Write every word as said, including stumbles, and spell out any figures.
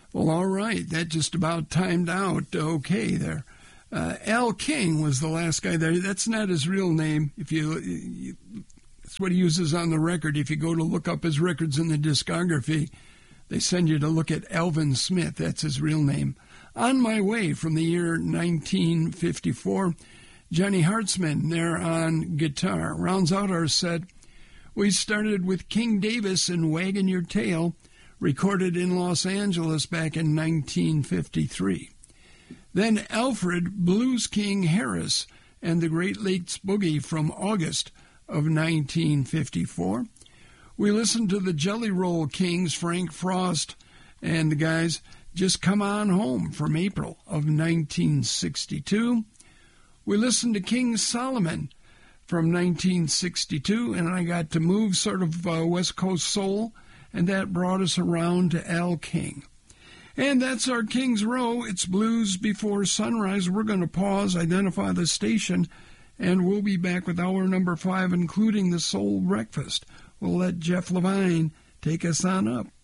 Well, all right. That just about timed out okay there. Uh, Al King was the last guy there. That's not his real name. If you, you, That's what he uses on the record. If you go to look up his records in the discography, they send you to look at Alvin Smith. That's his real name. On My Way from the year nineteen fifty-four. Johnny Hartzman there on guitar. Rounds out our set. We started with King Davis and Waggin' Your Tail, recorded in Los Angeles back in nineteen fifty-three. Then Alfred Blues King Harris and the Great Lakes Boogie from August of nineteen fifty-four. We listened to the Jelly Roll Kings, Frank Frost and the guys, Just Come On Home from April of nineteen sixty-two. We listened to King Solomon from nineteen sixty-two, and I got to move sort of uh, West Coast soul, and that brought us around to Al King. And that's our King's Row. It's Blues Before Sunrise. We're going to pause, identify the station, and we'll be back with hour number five, including the Soul Breakfast. We'll let Jeff Levine take us on up.